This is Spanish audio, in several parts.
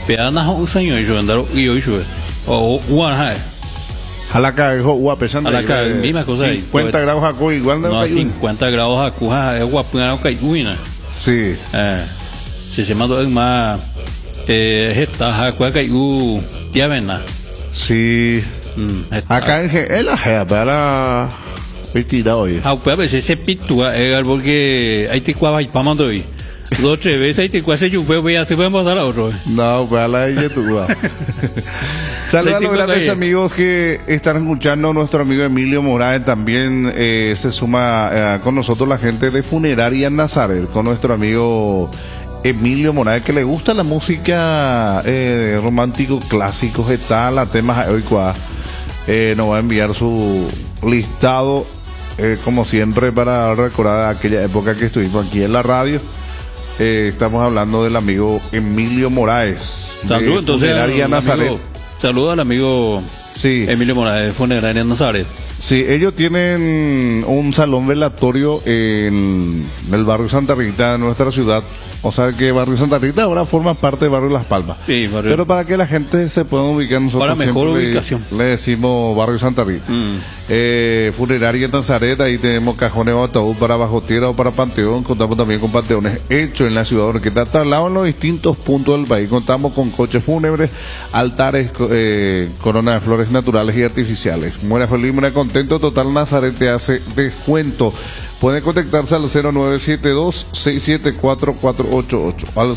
peana ho usanyo yo andaro yo yo o uan Jalaca dijo guapesando. Jalaca misma cosa 50 grados Jaco igual no 50 grados Jaco es guapuna caiguina. Sí. Se llama más esta Jaco caigu tiavena. Sí. Acá es la jefa la petida hoy. Ah, pues a veces se pitúa porque hay que cuava y pamando hoy. 2 o 3 veces hay que cuase yo voy a hacer vamos a la otro. No, para la YouTube. Saludos a los grandes amigos que están escuchando. Nuestro amigo Emilio Morales también se suma con nosotros, la gente de Funeraria Nazaret, con nuestro amigo Emilio Morales, que le gusta la música romántico clásico, está la temas hoy cuá. Nos va a enviar su listado como siempre para recordar aquella época que estuvimos aquí en la radio. Estamos hablando del amigo Emilio Moraes. Saludos entonces Funeraria Nazaret. Saludos al amigo Emilio Moraes de Funeraria Nazaret. Sí, ellos tienen un salón velatorio en el barrio Santa Rita de nuestra ciudad. O sea que barrio Santa Rita ahora forma parte del barrio Las Palmas. Sí, barrio. Pero para que la gente se pueda ubicar, nosotros para mejor ubicación le decimos barrio Santa Rita. Funeraria Nazaret, ahí tenemos cajones o ataúd para bajo tierra o para panteón. Contamos también con panteones hechos en la ciudad de Orquesta, trasladados en los distintos puntos del país. Contamos con coches fúnebres, altares, coronas de flores naturales y artificiales. Muera feliz, muera contento. Total Nazaret te hace descuento. Pueden contactarse al 0972-674-488, al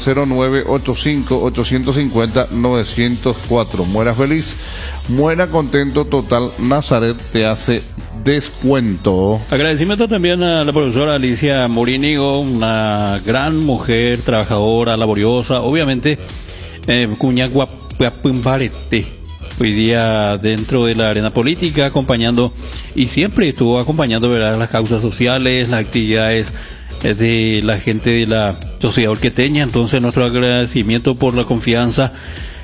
0985-850-904. Muera feliz, muera contento. Total Nazaret te hace descuento. Agradecimiento también a la profesora Alicia Morínigo, una gran mujer, trabajadora, laboriosa, obviamente, cuña guapumbarete. Hoy día dentro de la arena política, acompañando, y siempre estuvo acompañando, ¿verdad?, las causas sociales, las actividades de la gente de la sociedad orqueteña. Entonces, nuestro agradecimiento por la confianza,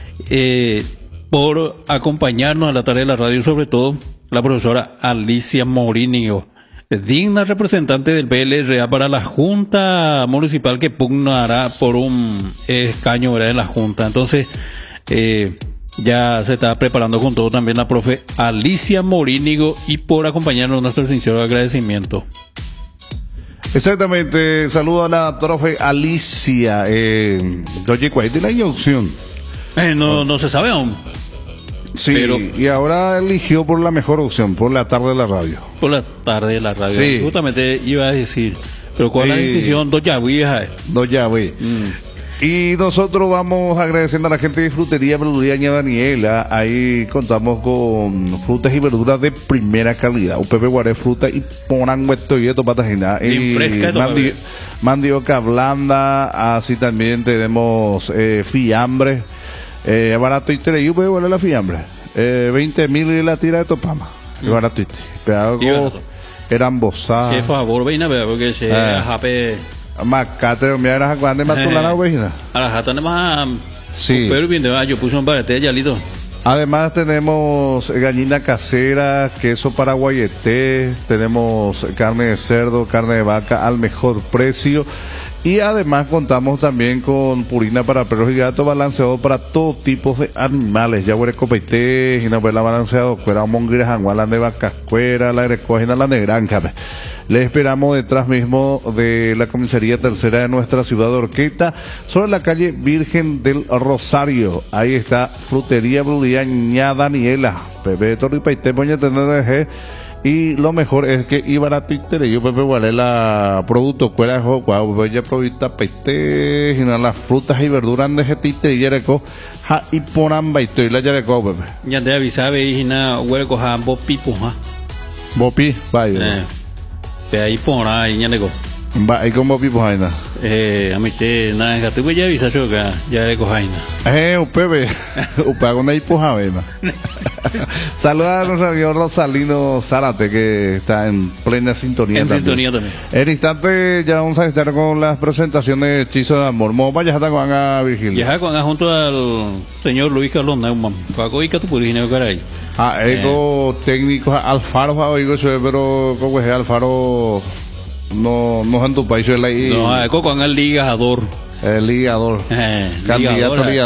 por acompañarnos a la tarea de la radio, sobre todo la profesora Alicia Morínigo, digna representante del PLRA para la Junta Municipal que pugnará por un escaño, ¿verdad?, en la Junta. Entonces, ya se está preparando con todo también la profe Alicia Morínigo, y por acompañarnos nuestro sincero agradecimiento. Exactamente, saludo a la profe Alicia. Oye, ¿cuál es la inyección? No se sabe aún. Sí, pero, y ahora eligió por la mejor opción, por la tarde de la radio. Por la tarde de la radio, sí. Justamente iba a decir, pero ¿cuál es la decisión? Dos llaves. Y nosotros vamos agradeciendo a la gente de Frutería Verduría Ña Daniela. Ahí contamos con frutas y verduras de primera calidad. Un pepe guaré, fruta y porango esto y esto patagina. Y mandioca blanda. Así también tenemos fiambre. Barato y tres. Yo puedo volar la fiambre. 20.000 la tira de topama. Barato y tres. Eran bosadas. Sí, por favor, ven a ver, porque se jape. Macate, mira las cuando me matulana ovejina. A la jata más. Sí. Pero bien, yo puse un barete ya listo. Además tenemos gallina casera, queso paraguayete, tenemos carne de cerdo, carne de vaca al mejor precio. Y además contamos también con purina para perros y gatos, balanceado para todo tipo de animales. Ya huele copete, y no la balanceado, cuera monguiras, angualan de vacas, cuera, la recogida, la de granja. Le esperamos detrás mismo de la comisaría tercera de nuestra ciudad de Orqueta, sobre la calle Virgen del Rosario. Ahí está Frutería Verduría Ña Daniela. Pepe Torri Paité, Poña Tener. Y lo mejor es que y barato y yo Pepe vale la producto cuera ya provista peite y las frutas y verduras de jetite y yereco ja y ponan baito y la yereco Pepe. Ya te avisaba y na hueco ja bopi puja. Bopi, vaya. Te ahí pona ahí yereco. Va ahí con bopi puja ina. A mí te nada que tú ya avisa yo que ya le cojaina. Pepe, upago na puja vema. Saludos a nuestro amigo Rosalino Zárate, que está en plena sintonía. En instante ya vamos a estar con las presentaciones de Hechizo de Amor. Vaya hasta con a Virgilio. Ya con junto al señor Luis Carlos Neumann. Paco y Catupurino caray. Ego técnico Alfaro, pero como es Alfaro no en tu país no, con el ligador. El ligador. Candidato ligador.